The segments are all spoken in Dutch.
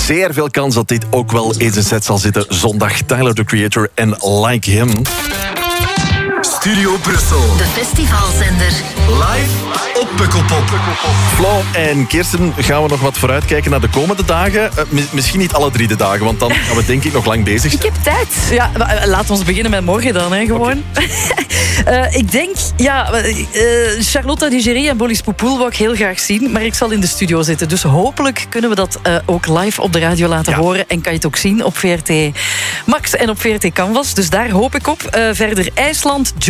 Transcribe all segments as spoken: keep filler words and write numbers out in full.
zeer veel kans dat dit ook wel in zijn set zal zitten. Zondag Tyler, the Creator en Like Him. Studio Brussel. De festivalzender. Live op Pukkelpop. Flo en Kirsten, gaan we nog wat vooruitkijken naar de komende dagen? Uh, mi- misschien niet alle drie de dagen, want dan gaan we denk ik nog lang bezig zijn. Ik heb tijd. Ja, laten we beginnen met morgen dan, hè, gewoon. Okay. uh, ik denk, ja, uh, Charlotte Digeri en Bolis Poepoel wou ik heel graag zien, maar ik zal in de studio zitten. Dus hopelijk kunnen we dat uh, ook live op de radio laten ja. horen. En kan je het ook zien op V R T Max en op V R T Canvas. Dus daar hoop ik op. Uh, verder IJsland, Joe.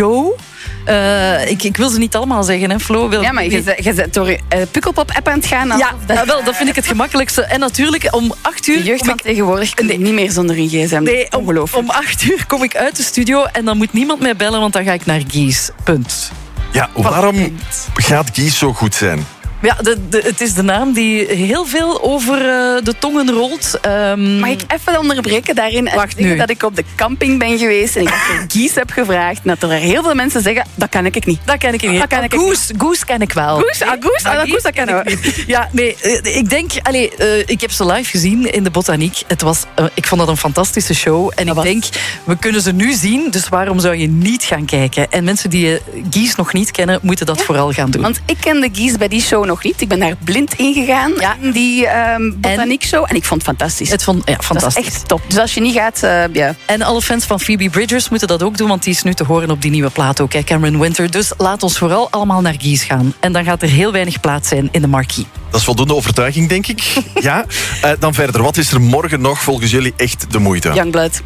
Uh, ik, ik wil ze niet allemaal zeggen, hè, Flo. Wil... Ja, maar je bent, je bent door uh, Pukkelpop-app aan het gaan. Ja, dat... Uh, wel, dat vind ik het gemakkelijkste. En natuurlijk, om acht uur... De jeugd van ik... tegenwoordig kan nee. niet meer zonder een gsm. Nee, om, om acht uur kom ik uit de studio en dan moet niemand mij bellen, want dan ga ik naar Gies. Punt. Ja, waarom gaat Gies zo goed zijn? Ja, de, de, het is de naam die heel veel over uh, de tongen rolt. Um... Mag ik even onderbreken daarin? Wacht nu. Dat ik op de camping ben geweest en ik heb Gies heb gevraagd. En dat er heel veel mensen zeggen, dat kan ik niet. Dat ken ik niet. Dat ken ik Goes, Goes ken ik wel. Goes, ah, Goes, ah, Goes, dat kennen we. Ja, nee, ik denk, allez, uh, ik heb ze live gezien in de Botaniek. Het was, uh, ik vond dat een fantastische show. En dat ik was... denk, we kunnen ze nu zien, dus waarom zou je niet gaan kijken? En mensen die uh, Gies nog niet kennen, moeten dat ja. vooral gaan doen. Want ik kende Gies bij die show nog niet. Ik ben daar blind ingegaan ja. in die um, Botaniek-show. En ik vond het fantastisch. Het vond, ja, fantastisch. Dat is echt top. Dus als je niet gaat, uh, ja. En alle fans van Phoebe Bridgers moeten dat ook doen, want die is nu te horen op die nieuwe plaat ook, hè, Cameron Winter. Dus laat ons vooral allemaal naar Gies gaan. En dan gaat er heel weinig plaats zijn in de marquee. Dat is voldoende overtuiging, denk ik. Ja. Uh, dan verder. Wat is er morgen nog volgens jullie echt de moeite? Youngblood.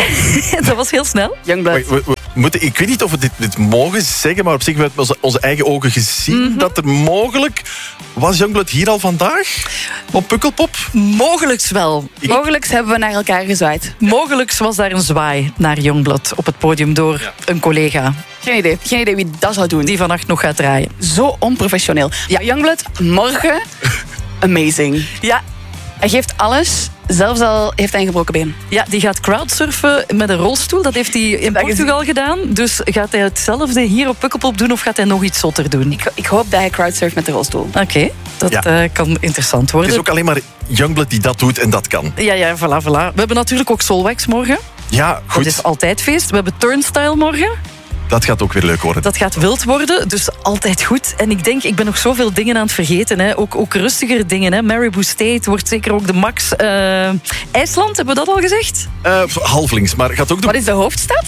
Dat was heel snel. Youngblood. We, we, we moeten, ik weet niet of we dit, dit mogen zeggen, maar op zich hebben we met onze, onze eigen ogen gezien mm-hmm. dat er mogelijk... Was Youngblood hier al vandaag? Op Pukkelpop? Mogelijks wel. Ik... Mogelijks hebben we naar elkaar gezwaaid. Mogelijks was daar een zwaai naar Youngblood op het podium door ja. een collega. Geen idee. Geen idee wie dat zou doen. Die vannacht nog gaat draaien. Zo onprofessioneel. Ja, Youngblood, morgen... amazing. Ja. Hij geeft alles... Zelfs al heeft hij een gebroken been. Ja, die gaat crowdsurfen met een rolstoel. Dat heeft hij in dat Portugal gedaan. Dus gaat hij hetzelfde hier op Pukkelpop doen of gaat hij nog iets zotter doen? Ik, ik hoop dat hij crowdsurft met de rolstoel. Oké, okay, dat ja. uh, kan interessant worden. Het is ook alleen maar Youngblood die dat doet en dat kan. Ja, ja, voilà, voilà. We hebben natuurlijk ook Solwax morgen. Ja, goed. Dat is altijd feest. We hebben Turnstile morgen. Dat gaat ook weer leuk worden. Dat gaat wild worden, dus altijd goed. En ik denk, ik ben nog zoveel dingen aan het vergeten. Hè. Ook, ook rustigere dingen. Hè. Maribou State wordt zeker ook de max. Uh, IJsland, hebben we dat al gezegd? Uh, halflings, maar gaat ook doen. Wat is de hoofdstad?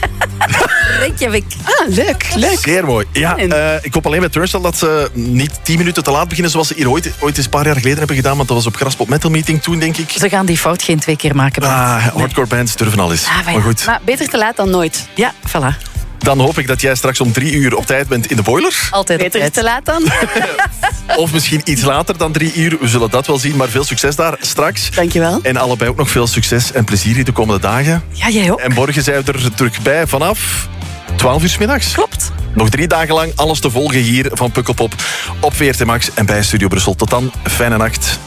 Reykjavik. Ah, leuk, leuk. Zeer mooi. Ja, uh, ik hoop alleen met Turnstile dat ze niet tien minuten te laat beginnen, zoals ze hier ooit, ooit eens een paar jaar geleden hebben gedaan, want dat was op Graspop Metal Meeting toen, denk ik. Ze gaan die fout geen twee keer maken. Ah, hardcore bands durven al eens. Ah, maar, ja. maar goed. Maar beter te laat dan nooit. Ja, voilà. Dan hoop ik dat jij straks om drie uur op tijd bent in de boiler. Altijd beter op tijd. te laat dan. Of misschien iets later dan drie uur. We zullen dat wel zien, maar veel succes daar straks. Dankjewel. En allebei ook nog veel succes en plezier de komende dagen. Ja, jij ook. En morgen zijn we er terug bij vanaf twaalf uur 's middags. Klopt. Nog drie dagen lang alles te volgen hier van Pukkelpop op V R T Max en bij Studio Brussel. Tot dan, fijne nacht.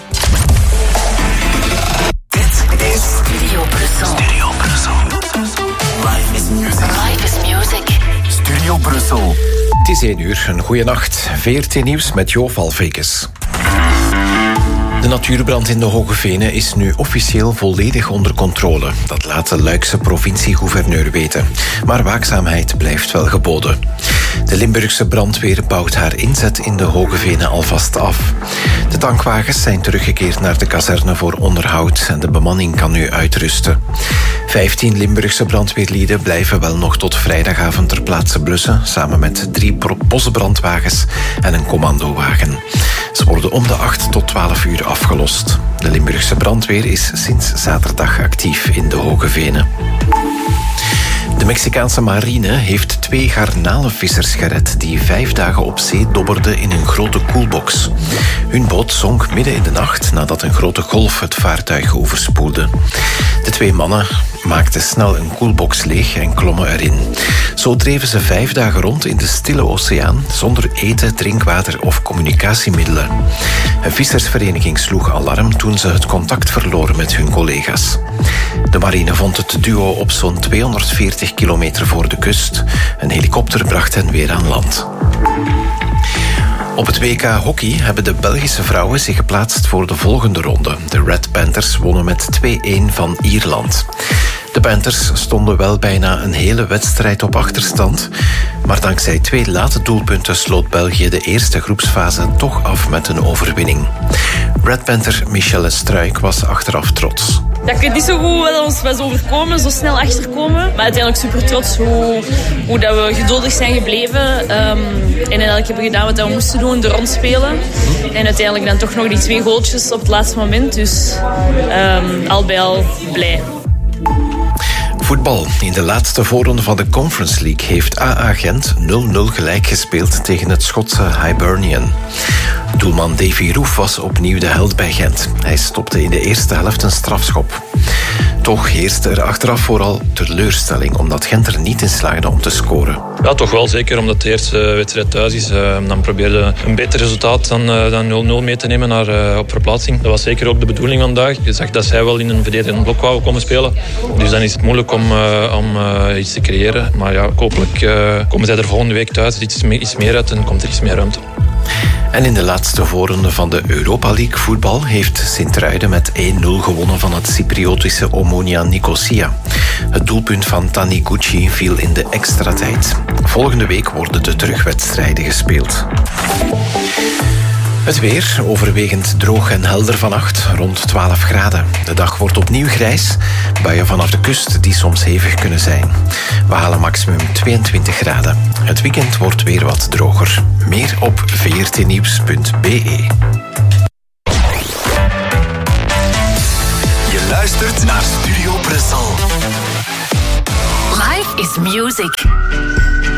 Dit is Studio Brussel. Studio Brussel. Live is music. Live is music. Studio Brussel. Het is één uur, een goeie nacht. V R T Nieuws met Jo Valvekes. De natuurbrand in de Hoge Venen is nu officieel volledig onder controle. Dat laat de Luikse provincie-gouverneur weten. Maar waakzaamheid blijft wel geboden. De Limburgse brandweer bouwt haar inzet in de Hoge Venen alvast af. De tankwagens zijn teruggekeerd naar de kazerne voor onderhoud en de bemanning kan nu uitrusten. Vijftien Limburgse brandweerlieden blijven wel nog tot vrijdagavond ter plaatse blussen, samen met drie bosbrandwagens en een commandowagen. Ze worden om de acht tot twaalf uur afgelost. De Limburgse brandweer is sinds zaterdag actief in de Hoge Venen. De Mexicaanse marine heeft twee garnalenvissers gered die vijf dagen op zee dobberden in een grote koelbox. Hun boot zonk midden in de nacht nadat een grote golf het vaartuig overspoelde. De twee mannen maakten snel een koelbox leeg en klommen erin. Zo dreven ze vijf dagen rond in de stille oceaan zonder eten, drinkwater of communicatiemiddelen. Een vissersvereniging sloeg alarm toen ze het contact verloren met hun collega's. De marine vond het duo op zo'n tweehonderdveertig kilometer voor de kust. Een helikopter bracht hen weer aan land. Op het W K hockey hebben de Belgische vrouwen zich geplaatst voor de volgende ronde. De Red Panthers wonnen met twee-een van Ierland. De Panthers stonden wel bijna een hele wedstrijd op achterstand. Maar dankzij twee late doelpunten sloot België de eerste groepsfase toch af met een overwinning. Red Panther Michelle Struik was achteraf trots. Ja, ik weet niet zo goed wat ons was overkomen, zo snel achterkomen. Maar uiteindelijk super trots hoe, hoe dat we geduldig zijn gebleven. Um, en uiteindelijk hebben we gedaan wat we moesten doen, de rond spelen. En uiteindelijk dan toch nog die twee goaltjes op het laatste moment. Dus um, al bij al blij. Voetbal. In de laatste voorronde van de Conference League heeft A A Gent nul nul gelijk gespeeld tegen het Schotse Hibernian. Doelman Davy Roef was opnieuw de held bij Gent. Hij stopte in de eerste helft een strafschop. Toch heerste er achteraf vooral teleurstelling, omdat Gent er niet in slaagde om te scoren. Ja, toch wel. Zeker omdat de eerste wedstrijd thuis is. Uh, dan probeerde een beter resultaat dan, uh, dan nul nul mee te nemen naar, uh, op verplaatsing. Dat was zeker ook de bedoeling vandaag. Je zag dat zij wel in een verdedigend blok wouden komen spelen. Dus dan is het moeilijk om, uh, om uh, iets te creëren. Maar ja, hopelijk uh, komen zij er volgende week thuis iets meer, iets meer uit en komt er iets meer ruimte. En in de laatste voorronde van de Europa League voetbal heeft Sint-Truiden met één nul gewonnen van het Cypriotische Omonia Nicosia. Het doelpunt van Taniguchi viel in de extra tijd. Volgende week worden de terugwedstrijden gespeeld. Het weer, overwegend droog en helder vannacht, rond twaalf graden. De dag wordt opnieuw grijs, buien vanaf de kust die soms hevig kunnen zijn. We halen maximum tweeëntwintig graden. Het weekend wordt weer wat droger. Meer op v r t nieuws punt b e. Je luistert naar Studio Brussel. Life is music.